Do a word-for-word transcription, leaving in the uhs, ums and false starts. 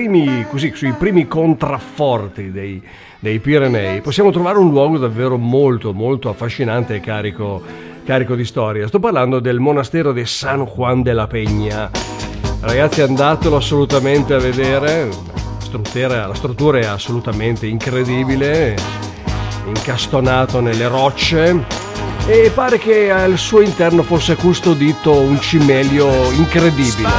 primi, così, sui primi contrafforti dei, dei Pirenei possiamo trovare un luogo davvero molto molto affascinante e carico, carico di storia. Sto parlando del monastero di San Juan de la Peña. Ragazzi, andatelo assolutamente a vedere. La struttura, la struttura è assolutamente incredibile, incastonato nelle rocce, e pare che al suo interno fosse custodito un cimelio incredibile.